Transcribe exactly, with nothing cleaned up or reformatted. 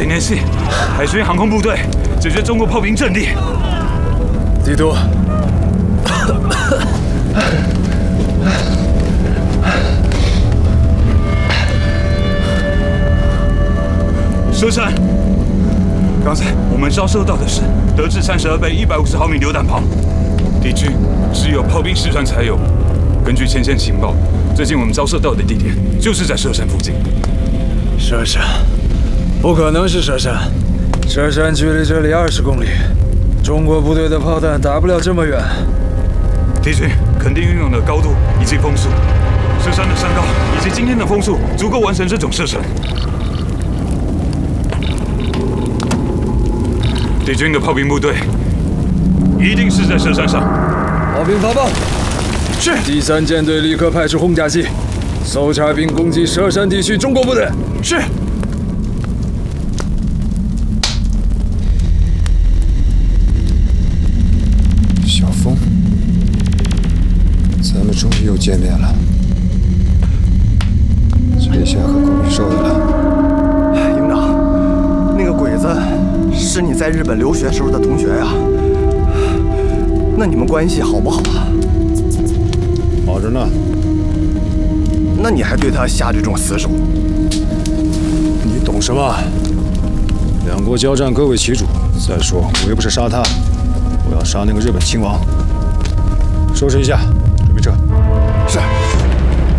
紧联系海军航空部队，解决中国炮兵阵地。 地图。 佘山，刚才我们照射到的是德制三十二倍一百五十毫米榴弹炮，敌军只有炮兵试船才有。根据前线情报，最近我们照射到的地点就是在佘山附近。 佘山，不可能是佘山。佘山距离这里二十公里，中国部队的炮弹打不了这么远。 敌军肯定运用了高度以及风速，佘山的山高以及今天的风速足够完成这种射程。敌军的炮兵部队一定是在佘山上。 炮兵发报，是。第三舰队立刻派出轰炸机，搜查并攻击佘山地区中国部队。是。 小峰，咱们终于又见面了。这下可够你受的了。 营长，那个鬼子是你在日本留学时候的同学呀？那你们关系好不好啊？ 好着呢。 那你还对他下这种死手？ 你懂什么？两国交战，各为其主。再说，我又不是杀他，我要杀那个日本亲王。收拾一下，准备撤。